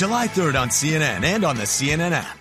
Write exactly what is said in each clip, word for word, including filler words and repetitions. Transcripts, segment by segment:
July third on C N N and on the C N N app.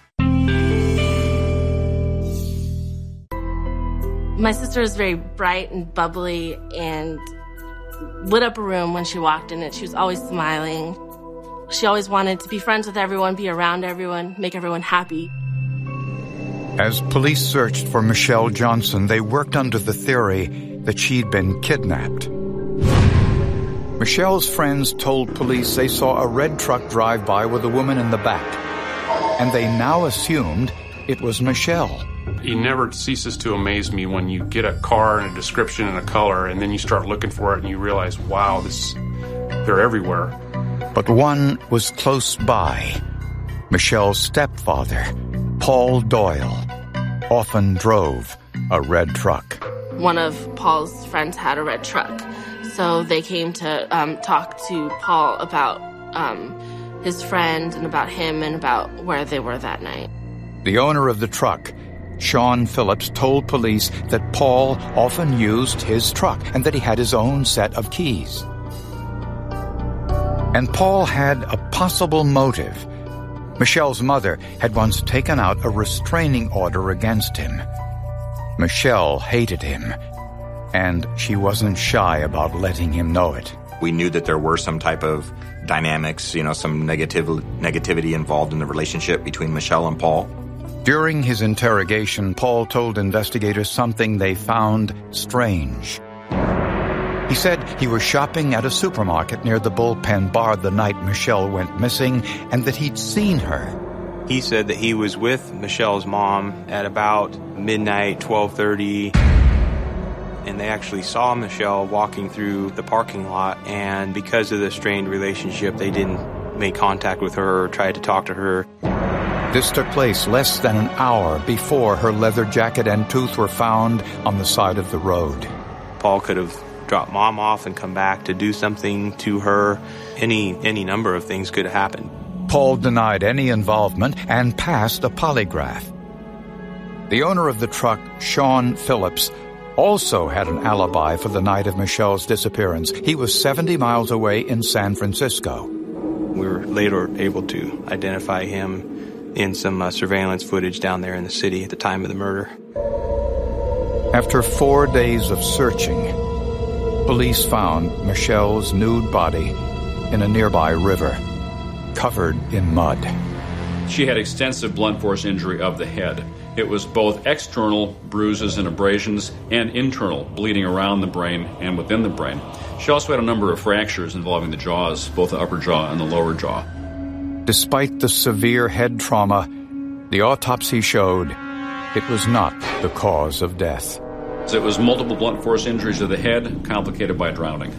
My sister was very bright and bubbly and lit up a room when she walked in it. She was always smiling. She always wanted to be friends with everyone, be around everyone, make everyone happy. As police searched for Michelle Johnson, they worked under the theory that she'd been kidnapped. Michelle's friends told police they saw a red truck drive by with a woman in the back, and they now assumed it was Michelle. It never ceases to amaze me when you get a car and a description and a color, and then you start looking for it and you realize, wow, this, they're everywhere. But one was close by. Michelle's stepfather, Paul Doyle, often drove a red truck. One of Paul's friends had a red truck, so they came to um, talk to Paul about um, his friend and about him and about where they were that night. The owner of the truck, Sean Phillips, told police that Paul often used his truck and that he had his own set of keys. And Paul had a possible motive. Michelle's mother had once taken out a restraining order against him. Michelle hated him, and she wasn't shy about letting him know it. We knew that there were some type of dynamics, you know, some negative, negativity involved in the relationship between Michelle and Paul. During his interrogation, Paul told investigators something they found strange. He said he was shopping at a supermarket near the Bullpen Bar the night Michelle went missing and that he'd seen her. He said that he was with Michelle's mom at about midnight, twelve thirty, and they actually saw Michelle walking through the parking lot, and because of the strained relationship, they didn't make contact with her or try to talk to her. This took place less than an hour before her leather jacket and tooth were found on the side of the road. Paul could have dropped mom off and come back to do something to her. Any any number of things could have happened. Paul denied any involvement and passed a polygraph. The owner of the truck, Sean Phillips, also had an alibi for the night of Michelle's disappearance. He was seventy miles away in San Francisco. We were later able to identify him in some uh, surveillance footage down there in the city at the time of the murder. After four days of searching, police found Michelle's nude body in a nearby river, covered in mud. She had extensive blunt force injury of the head. It was both external bruises and abrasions and internal bleeding around the brain and within the brain. She also had a number of fractures involving the jaws, both the upper jaw and the lower jaw. Despite the severe head trauma, the autopsy showed it was not the cause of death. It was multiple blunt force injuries of the head, complicated by drowning.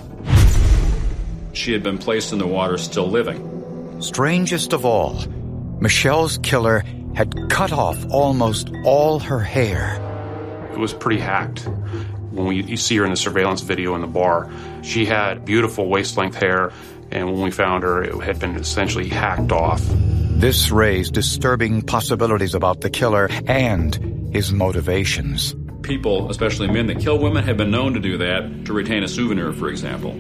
She had been placed in the water still living. Strangest of all, Michelle's killer had cut off almost all her hair. It was pretty hacked. When we, you see her in the surveillance video in the bar, she had beautiful waist-length hair, and when we found her, it had been essentially hacked off. This raised disturbing possibilities about the killer and his motivations. People, especially men that kill women, have been known to do that, to retain a souvenir, for example.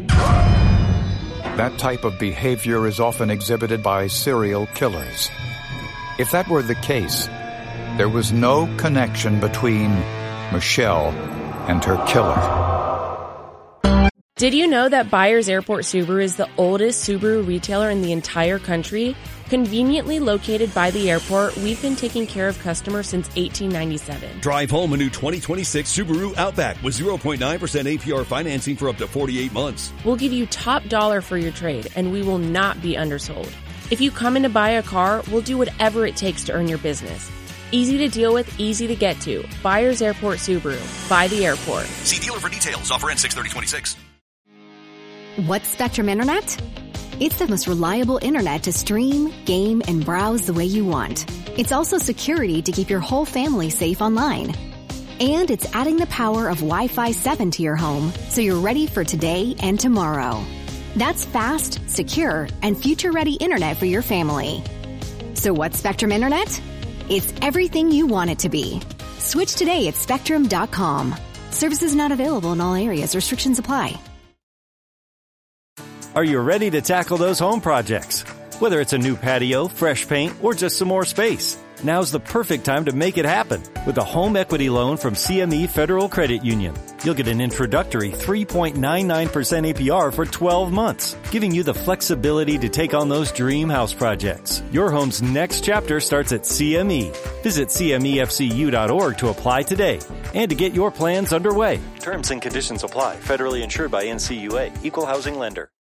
That type of behavior is often exhibited by serial killers. If that were the case, there was no connection between Michelle and her killer. Did you know that Byers Airport Subaru is the oldest Subaru retailer in the entire country? Conveniently located by the airport, we've been taking care of customers since eighteen ninety-seven. Drive home a new twenty twenty-six Subaru Outback with zero point nine percent A P R financing for up to forty-eight months. We'll give you top dollar for your trade, and we will not be undersold. If you come in to buy a car, we'll do whatever it takes to earn your business. Easy to deal with, easy to get to. Byers Airport Subaru. By the airport. See dealer for details. Offer ends six thirty twenty-six. What's Spectrum Internet? It's the most reliable internet to stream, game, and browse the way you want. It's also security to keep your whole family safe online. And it's adding the power of Wi-Fi seven to your home, so you're ready for today and tomorrow. That's fast, secure, and future-ready internet for your family. So what's Spectrum Internet? It's everything you want it to be. Switch today at spectrum dot com. Services not available in all areas. Restrictions apply. Are you ready to tackle those home projects? Whether it's a new patio, fresh paint, or just some more space, now's the perfect time to make it happen with a home equity loan from C M E Federal Credit Union. You'll get an introductory three point nine nine percent A P R for twelve months, giving you the flexibility to take on those dream house projects. Your home's next chapter starts at C M E. Visit C M E F C U dot org to apply today and to get your plans underway. Terms and conditions apply. Federally insured by N C U A. Equal housing lender.